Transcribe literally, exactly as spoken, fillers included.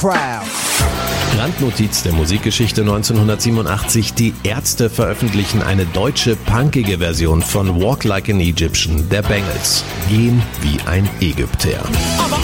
crowd. Randnotiz der Musikgeschichte neunzehnhundertsiebenundachtzig. Die Ärzte veröffentlichen eine deutsche punkige Version von Walk Like an Egyptian der Bangles. Gehen wie ein Ägypter.